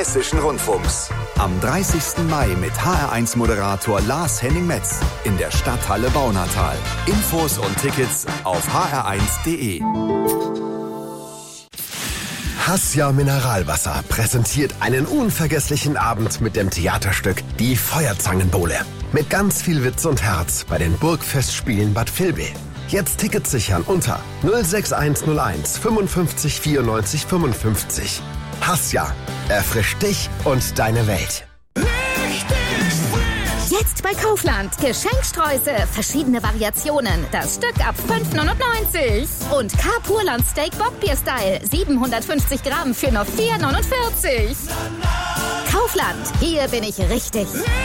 Hessischen Rundfunks. Am 30. Mai mit HR1-Moderator Lars Henning Metz in der Stadthalle Baunatal. Infos und Tickets auf hr1.de. Hassia Mineralwasser präsentiert einen unvergesslichen Abend mit dem Theaterstück Die Feuerzangenbowle. Mit ganz viel Witz und Herz bei den Burgfestspielen Bad Vilbel. Jetzt Tickets sichern unter 06101 55 94 55. Hassia, erfrischt dich und deine Welt. Jetzt bei Kaufland. Geschenkstreusel, verschiedene Variationen. Das Stück ab 5,99. Und K-Purland Steak Bockbier Style, 750 Gramm für nur 4,49. Kaufland, hier bin ich richtig.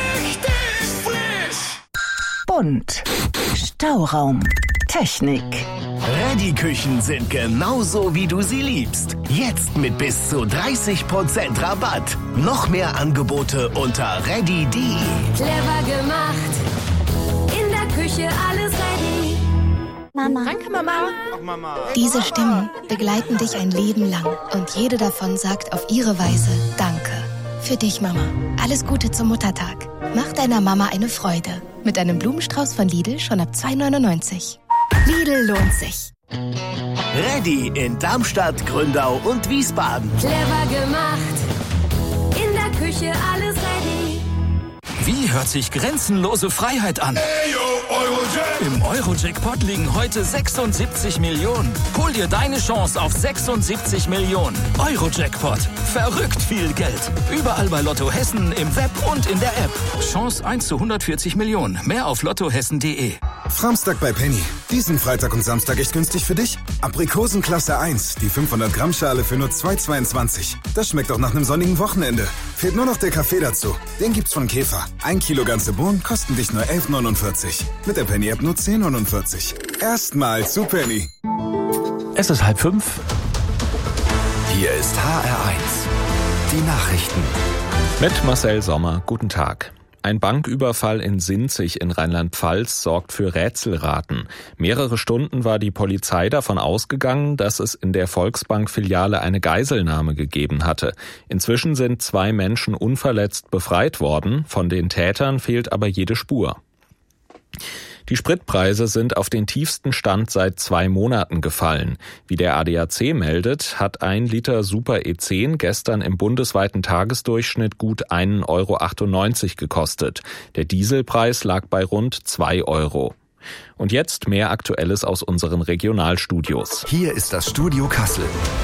Bunt. Stauraum. Technik. Reddy-Küchen sind genauso, wie du sie liebst. Jetzt mit bis zu 30% Rabatt. Noch mehr Angebote unter reddy.de. Clever gemacht. In der Küche alles ready. Mama. Danke, Mama. Ach, Mama. Diese Stimmen begleiten dich ein Leben lang. Und jede davon sagt auf ihre Weise Danke. Für dich, Mama. Alles Gute zum Muttertag. Mach deiner Mama eine Freude. Mit einem Blumenstrauß von Lidl schon ab 2,99. Lidl lohnt sich. Reddy in Darmstadt, Gründau und Wiesbaden. Clever gemacht. In der Küche alles ready. Wie hört sich grenzenlose Freiheit an? Im Euro-Jackpot liegen heute 76 Millionen. Hol dir deine Chance auf 76 Millionen. Euro-Jackpot. Verrückt viel Geld. Überall bei Lotto Hessen, im Web und in der App. Chance 1 zu 140 Millionen. Mehr auf lottohessen.de. Framstag bei Penny. Diesen Freitag und Samstag echt günstig für dich. Aprikosen Klasse 1, die 500 Gramm Schale für nur 2,22. Das schmeckt auch nach einem sonnigen Wochenende. Fehlt nur noch der Kaffee dazu. Den gibt's von Käfer. 1 Kilo ganze Bohnen kosten dich nur 11,49. Mit der Penny-App nur 10,49. Erstmal zu Penny. Es ist 4:30. Hier ist HR1. Die Nachrichten. Mit Marcel Sommer. Guten Tag. Ein Banküberfall in Sinzig in Rheinland-Pfalz sorgt für Rätselraten. Mehrere Stunden war die Polizei davon ausgegangen, dass es in der Volksbank-Filiale eine Geiselnahme gegeben hatte. Inzwischen sind 2 Menschen unverletzt befreit worden. Von den Tätern fehlt aber jede Spur. Die Spritpreise sind auf den tiefsten Stand seit 2 Monaten gefallen. Wie der ADAC meldet, hat 1 Liter Super E10 gestern im bundesweiten Tagesdurchschnitt gut 1,98 € gekostet. Der Dieselpreis lag bei rund 2 €. Und jetzt mehr Aktuelles aus unseren Regionalstudios. Hier ist das Studio Kassel.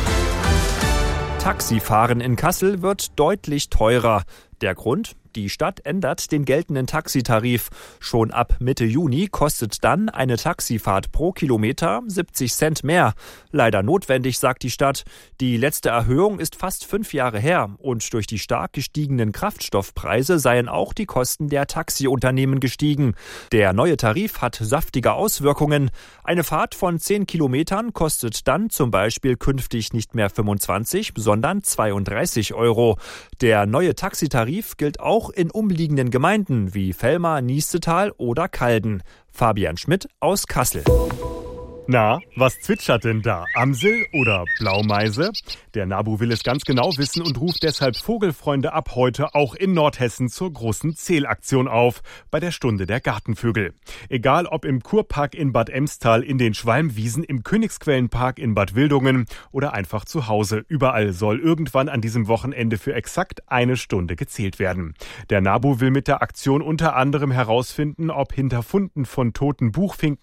Taxifahren in Kassel wird deutlich teurer. Der Grund? Die Stadt ändert den geltenden Taxitarif. Schon ab Mitte Juni kostet dann eine Taxifahrt pro Kilometer 70 Cent mehr. Leider notwendig, sagt die Stadt. Die letzte Erhöhung ist fast 5 Jahre her. Und durch die stark gestiegenen Kraftstoffpreise seien auch die Kosten der Taxiunternehmen gestiegen. Der neue Tarif hat saftige Auswirkungen. Eine Fahrt von 10 Kilometern kostet dann zum Beispiel künftig nicht mehr 25, sondern 32 €. Der neue Taxitarif gilt auch in umliegenden Gemeinden wie Vellmar, Niestetal oder Calden. Fabian Schmidt aus Kassel. Na, was zwitschert denn da? Amsel oder Blaumeise? Der NABU will es ganz genau wissen und ruft deshalb Vogelfreunde ab heute auch in Nordhessen zur großen Zählaktion auf, bei der Stunde der Gartenvögel. Egal ob im Kurpark in Bad Emstal, in den Schwalmwiesen, im Königsquellenpark in Bad Wildungen oder einfach zu Hause. Überall soll irgendwann an diesem Wochenende für exakt 1 Stunde gezählt werden. Der NABU will mit der Aktion unter anderem herausfinden, ob hinter Funden von toten Buchfinken